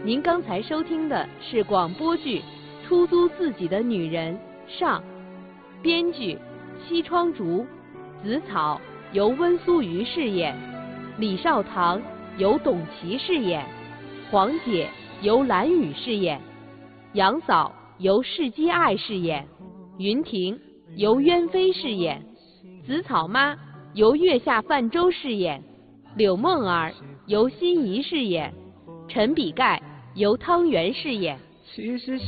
您刚才收听的是广播剧《出租自己的女人》上，编剧西窗竹，子草由温苏瑜饰演，李少棠由董琦饰演，黄姐由蓝雨饰演，杨嫂由世基爱饰演，云婷由渊飞饰演，子草妈由月下泛舟饰演，柳梦儿由心怡饰演，陈比盖由汤圆饰演。